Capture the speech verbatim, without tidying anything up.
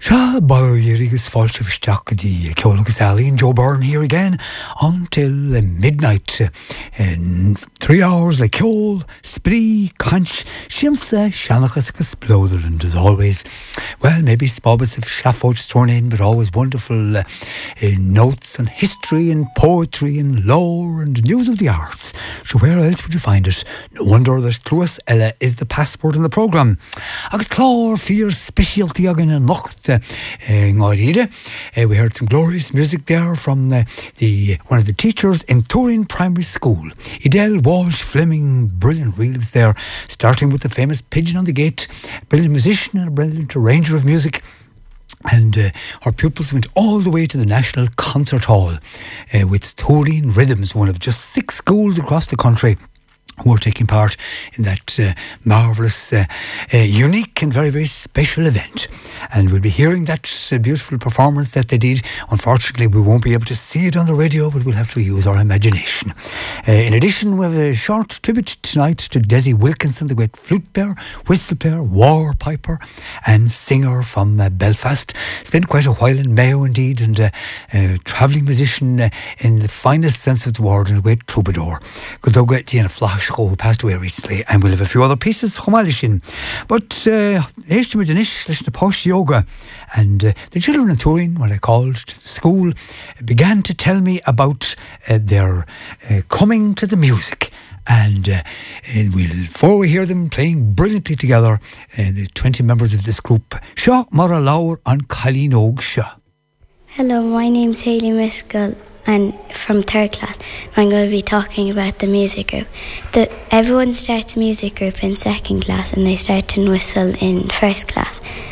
Sha Ballyrigus Falch of Stakadi, Kyolugus Ali and Joe Byrne here again until midnight. In three hours like Kyol, Spree, Conch, Shimsa, Shanachas, Exploded, and as always, well, maybe Spobbits of Shaffots thrown in, but always wonderful uh, uh, notes on history and poetry and lore and news of the arts. So where else would you find it? No wonder that Cluas Ella is the passport in the programme. Agus Clor, Fear, Specialty again and Nocht. Uh, uh, we heard some glorious music there from uh, the one of the teachers in Turin Primary School. Edel, Walsh, Fleming, brilliant reels there, starting with the famous Pigeon on the Gate, brilliant musician and a brilliant arranger of music. And uh, our pupils went all the way to the National Concert Hall uh, with Turin Rhythms, one of just six schools across the country who are taking part in that uh, marvellous, uh, uh, unique and very, very special event. And we'll be hearing that uh, beautiful performance that they did. Unfortunately, we won't be able to see it on the radio, but we'll have to use our imagination. Uh, in addition, we have a short tribute tonight to Desi Wilkinson, the great flute player, whistle player, war piper and singer from uh, Belfast. Spent quite a while in Mayo indeed, and uh, a travelling musician uh, in the finest sense of the word, and a great troubadour. Good dog at Diana Flash, who passed away recently, and we'll have a few other pieces Chomalishin. But Eshtimidanish, listen to Posh Yoga, and uh, the children in Turin, when I called to the school, began to tell me about uh, their uh, coming to the music. And, uh, and we'll, before we hear them playing brilliantly together, uh, the twenty members of this group, Shaw Mara Laur and Colleen Og Shaw. Hello, my name's Hayley Miskell, and from third class. I'm going to be talking about the music group. The, everyone starts a music group in second class, and they start to whistle in first class.